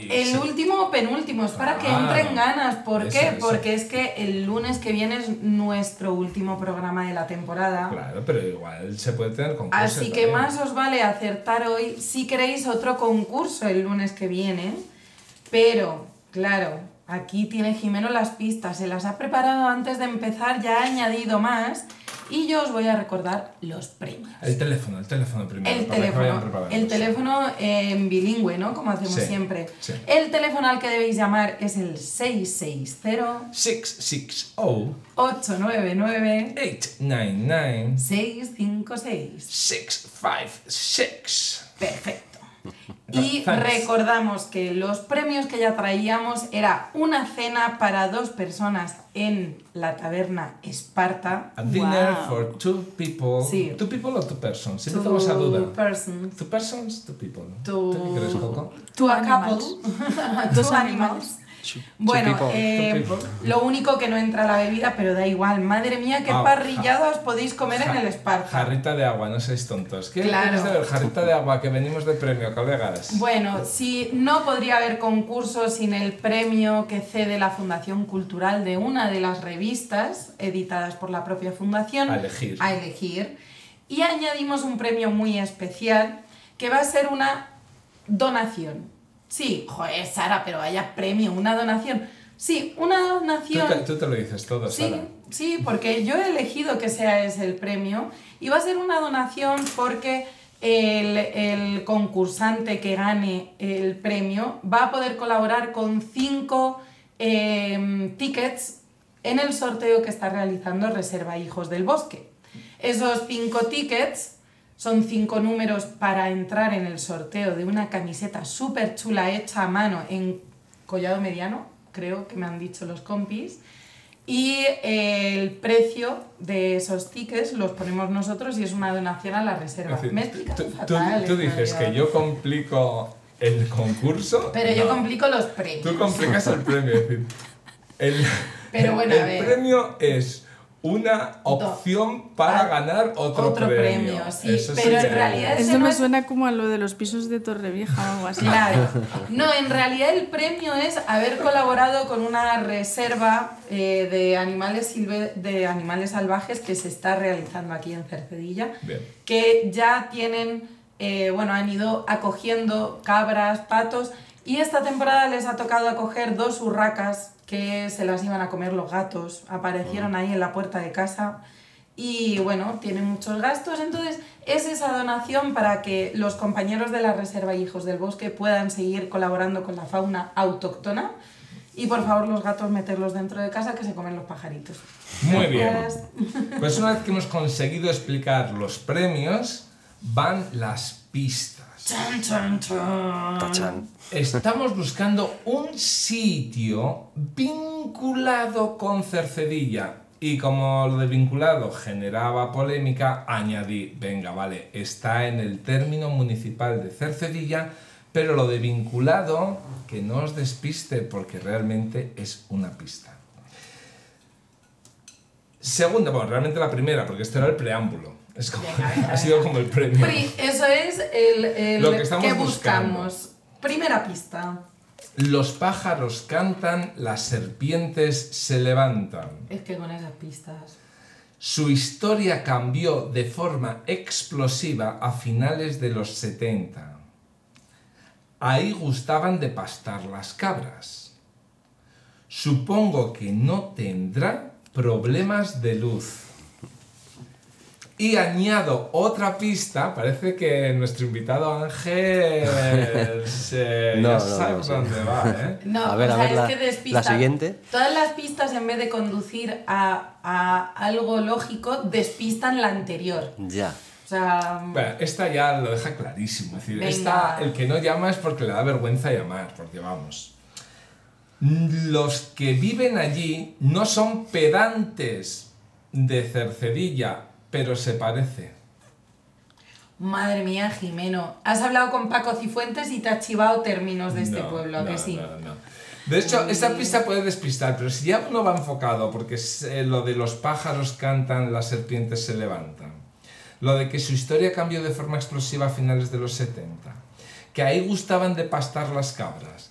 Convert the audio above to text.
El último o penúltimo, es para que entren ganas. ¿Por qué? Eso. Porque es que el lunes que viene es nuestro último programa de la temporada. Claro, pero igual se puede tener concurso. Así que más os vale acertar hoy si queréis otro concurso el lunes que viene. Pero, claro, aquí tiene Jimeno las pistas. Se las ha preparado antes de empezar, ya ha añadido más. Y yo os voy a recordar los premios. El teléfono primero. El teléfono en bilingüe, ¿no? Como hacemos siempre. Sí. El teléfono al que debéis llamar es el 660 660 899 899 656. 656. Perfecto. Y recordamos que los premios que ya traíamos era una cena para 2 personas en la taberna Esparta. A dinner for 2 people. Sí. 2 people o 2 persons. Siempre tengo esa duda. 2 persons. 2 persons, 2 people. Two- ¿Tú qué crees, Coco? To a Animals. couple. Dos Two animals. Bueno, Two people. lo único que no entra la bebida, pero da igual. Madre mía, qué parrillada os podéis comer en el Esparta. Jarrita de agua, no seáis tontos. ¿Qué Claro. quieres de ver? Jarrita de agua, que venimos de premio, colegas. Bueno, si no podría haber concurso sin el premio que cede la Fundación Cultural de una de las revistas editadas por la propia Fundación A elegir. a elegir. Y añadimos un premio muy especial que va a ser una donación. Sí, joder, Sara, pero vaya premio, una donación. Sí, una donación. Tú te lo dices todo, Sí, Sara. sí, porque yo he elegido que sea ese el premio y va a ser una donación porque el concursante que gane el premio va a poder colaborar con 5 tickets en el sorteo que está realizando Reserva Hijos del Bosque. Esos 5 tickets son 5 números para entrar en el sorteo de una camiseta súper chula hecha a mano en collado mediano, creo que me han dicho los compis. Y el precio de esos tickets los ponemos nosotros y es una donación a la reserva. Es decir, Me he explicado tú fatal, en dices realidad. que yo complico el concurso. Pero yo No. complico los premios. Tú complicas el premio. Es decir, Pero bueno, a el ver. premio es una opción para ganar otro premio. Sí, Eso pero en sería- realidad ese Eso no me es- suena como a lo de los pisos de Torrevieja o algo así. Claro. No, en realidad el premio es haber colaborado con una reserva de animales salvajes que se está realizando aquí en Cercedilla, Bien. que ya tienen, han ido acogiendo cabras, patos, y esta temporada les ha tocado acoger 2 urracas que se las iban a comer los gatos, aparecieron ahí en la puerta de casa. Y bueno, tienen muchos gastos, entonces es esa donación para que los compañeros de la Reserva Hijos del Bosque puedan seguir colaborando con la fauna autóctona y por favor los gatos meterlos dentro de casa que se comen los pajaritos. Muy bien. Gracias. Pues una vez que hemos conseguido explicar los premios, van las pistas. Chan, chan, chan. Tachan. Estamos buscando un sitio vinculado con Cercedilla. Y como lo de vinculado generaba polémica, añadí, venga, vale, está en el término municipal de Cercedilla, pero lo de vinculado, que no os despiste porque realmente es una pista. Segunda, bueno, realmente la primera, porque esto era el preámbulo. Es como, Venga, ha sido como el premio. Eso es el Lo que estamos que buscando. buscamos. Primera pista. Los pájaros cantan, las serpientes se levantan. Es que con esas pistas... Su historia cambió de forma explosiva a finales de los 70. Ahí gustaban de pastar las cabras. Supongo que no tendrá problemas de luz. Y añado otra pista, parece que nuestro invitado Ángel No, ya no, sabe no sé. dónde va, ¿eh? No, A ver, o sea, es la- que despista. la siguiente. Todas las pistas, en vez de conducir a algo lógico, despistan la anterior. Ya. O sea, Bueno, esta ya lo deja clarísimo. Es decir, Venga. esta, el que no llama es porque le da vergüenza llamar, porque vamos. Los que viven allí no son pedantes de Cercedilla, pero se parece. madre mía, Jimeno. Has hablado con Paco Cifuentes y te has chivado términos de este No, pueblo, ¿a no, que sí? no. De hecho, esta pista puede despistar, pero si ya uno va enfocado, porque es, lo de los pájaros cantan, las serpientes se levantan, lo de que su historia cambió de forma explosiva a finales de los 70, que ahí gustaban de pastar las cabras,